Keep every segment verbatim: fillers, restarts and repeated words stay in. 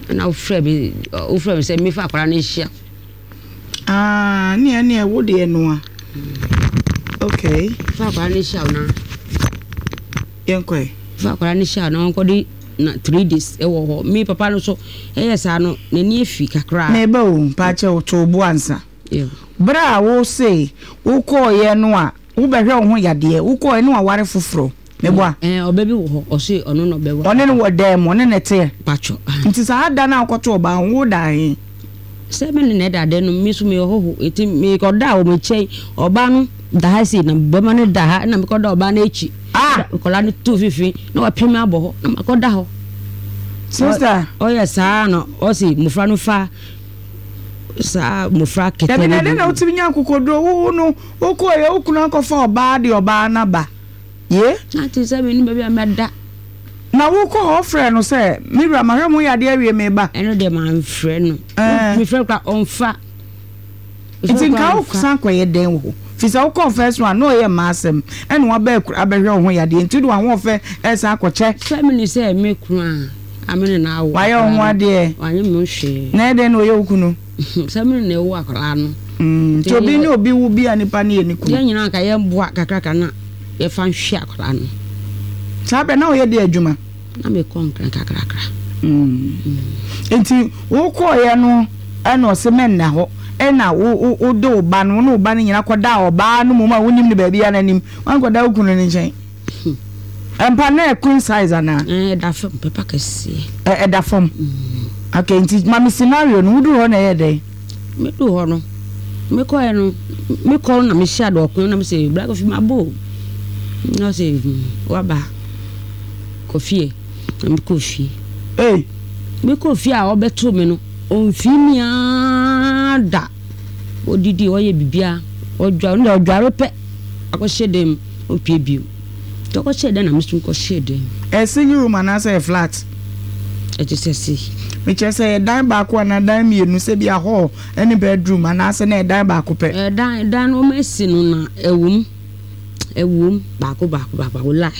na ofre bi ofre bi say me fa akwara na hia ah ne ne wo de no a okay fa akwara na hia na yenkoi fa akwara na hia na onko di na three days e wo ho me papa no so e yesa no na ni afi kakra me ba o pa che o to bo ansa yo bra wo say wo ko ye no a wo behwe wo ho yade wo ko ye no a ware foforo me bo a eh obabi wo ho o say ono no be wo one no wo dem one ne te pacho nti sa ada na akoto oba wo da hin se me ne da de no mi so me ho eti me ko da o me chei oba no da ha si na be ma ne da ha na me ko da oba na echi ah ko la ni two fifty na wa pemi abo na ma ko da ho sister oh yes ah no o si mufra no fa sa mufra kete na na na utimi nya kokodo wo no wo ko ye wo kuna ko fa oba de oba na ba ye na ti se me ni be me da na wo ko ho frɛ no sɛ mira ma hwɛ mo ya de awie me ba eno de man frɛ no me frɛ kwa onfa nti nka wo san kwa ye den wo fisa wo ko first one no ye ma asem ene wo ba abɛhwɛ ho ya de nti do ho fɛ ɛsa akɔkyɛ family sɛ me kunu a amene na awo wa ye ho ade wa nye me hwe na de no ye okunu family na wo akala no mm to bi ni obi wo bi anipa na ye ni kunu ye nyina ka ye boa kakra kana ye fa hwe akala no sabe na wo ye de adwuma na me konkran kakra kakra mm enti wo ko ye no ana o se men na ho ena wo wo do ba no no ba no nyina koda oba no moma wonim ne ba bia nanim wan koda okunu ne nchen empa na queen size ana eh da fam pepa kase eh da fam okay nti mami scenario no wudu ho na ye dey me du ho no me ko e no me ko na me sha do okunu na me say black of my bo no say wa ba kofie me kofie eh me kofie a obeto me no onfimia da odidi oye bibia odwa no odware pe akohyedem opiebio to akohyedem na mesu kohyedem e single room na say flat e ti sesi me che say dan ba ko na dan mienu se bia hall any bedroom na say na dan ba ko pe e dan dan no mesi no na ewum ewum ba ko ba ko ba ko la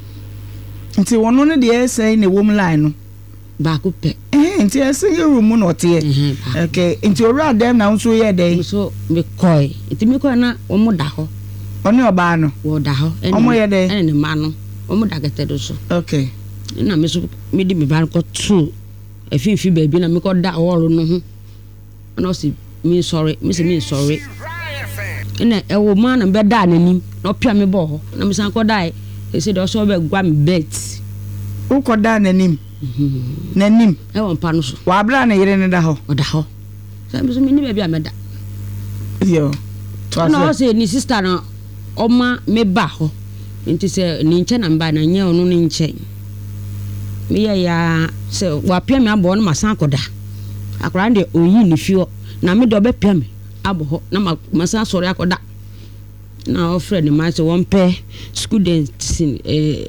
nti wono ne de say na ewum line no ba ko pe eh nti e single room no te okay nti ora dem na nso ye dey so me koi nti me koi na omo da ho oni oba no wo da ho omo ye dey ene ma no omo da gete do so okay na me so me di me ba ko two efinfi ba bi na me ko da hall no ho na o si me sorry me say me sorry ene e wo ma na be da nanim na opia me bo ho na me san ko dai e say do so be gwa me bet wo ko da nanim nanim e won pa no so wa bra na yire ne da ho o da ho so me so me ni ba bi a me da yo no say ni sister na oma me ba ho nti se ni nche na mba na nye onu ni nche me ya ya se wa pia me abo no masan koda akora de oyi ni fio na me do be pia me abo ho na masan sori akoda na o friend ma se won pe students eh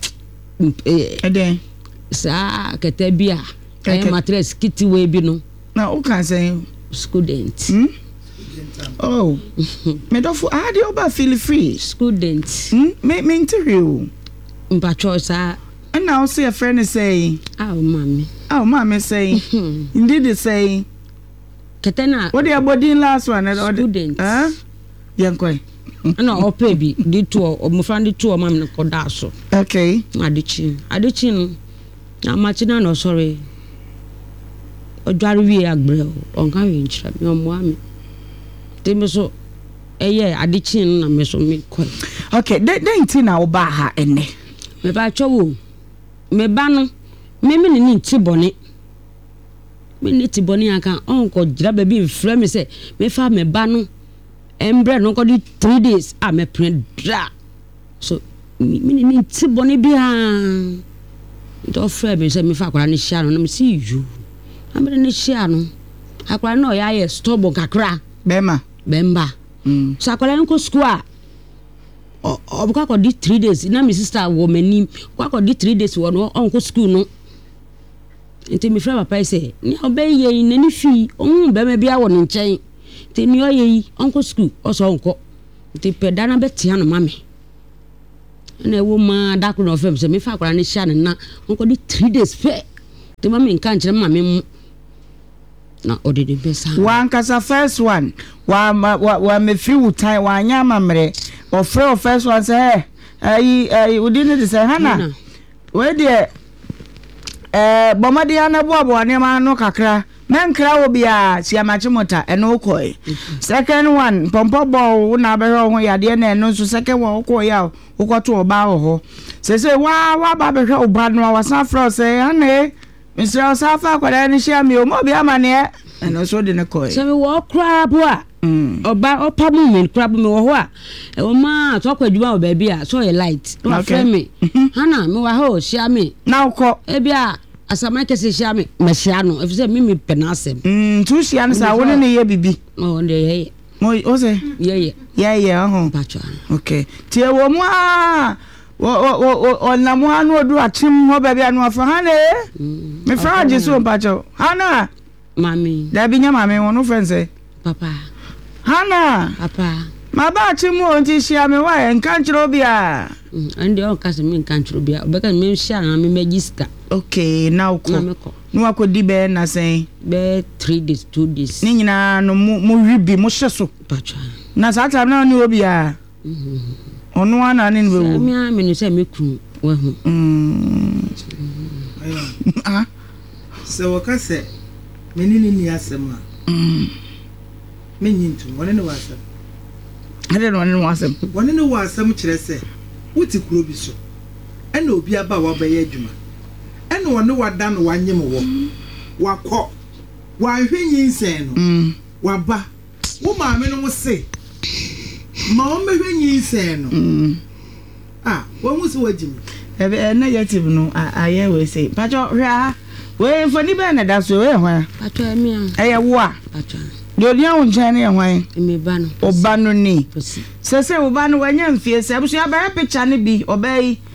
eh sa kete bia eh matres kiti we bi no na o kan say student hmm? Oh me do fu ah de oba feel free student hmm? me me interview mpa cho sa and now see a friend is saying oh mommy oh mommy say indeed is saying ketena what your body last one student huh yankoi ana ope bi di two o mo friend two o mam ne ko da so okay adichi adichi no na machi na no sorry odware wi agbre o nka wi nchira mi o mo ami temi so eye adichi na me so me ko okay de de nti na wo ba ha ene me ba chowo me ba no me me ni nti bone me ni ti bone aka onko gira ba bi mfra me se me fa me ba no embre no ko di three days a me print dra so me ni nti bone bi ha do fra me se me fa kwara ni hia no na me see you amre ni hia no akwara no ya ye stubborn kakra bema bemba mm so akwara nko school a obuka ko di three days na my sister wo manim kwa ko di three days wo no onko school no enti me fra papa say ni obeye na ni fi ohun be ma bia wo ne nchen enti ni oye onko school oso onko enti peda na betia no mame na wo ma dakro no fam say me fa akwara ni hia na onko di three days fe te ma me nka nkyere ma me mu na odi de besa one kasa first one wa wa wa me free with time wa anya mamre o free o first one say eh eh odi ne de say hana we de eh bomade ana bo abo ne ma no kakra menkra wo bia siamache mota eno koi second one pompo bo na be ho yade na eno so second one ko ya ukoto oba ho se se wa wa ba be hwe oba no wa san fro say hana Mister Safa kwada ni share mi o mo bia mane eno so de ne koi se we wo kra bo a oba opa mu men kra bo me wo ho a e wo ma to kwa adwuma oba bia so e light no frɛ me hana me wa ho share me na uko e bia asama kese share me ma share no e fi se mimi penasem mm tu share no sa wo ne ye bibi o de ye mo o se ye ye ye ye ho pacho okay tie wo mu a wo wo wo na mu anu odu atim ho ba bia no afa hana me fra je so pacho hana mami da bi nya mami won no friend say papa hana papa ma ba atim o nti share me wa en kan chiro bia ande o kase me kan chiro bia obeka me share na me magister okay now ko no akodi be na say be three days two days ni nyina no mo ribi mo hyeso pacho na sa time na ni obi a ono ana ni be wo me a me no say me kunu wa hu mm ah so wakase menini ni asema mm menyintu wone ne wasem ade no ne wasem wone ne wasem kire se wuti kuro bi so ena obi aba wa ba ye adwuma ena wone wada no wanyem wo wakọ wahwenyin sen no mm waba wo maame no wo se ma o mehwenyin sen no mm ah wo mu se wajimi ebe negative no aye we say pacho hwa we foni be na da so we hwa pacho emi a eye wo a pacho do dia won chan ne hwan emi ba no oba no ni fosi se se oba no wanya mfie se abusu aba picture ne bi oba yi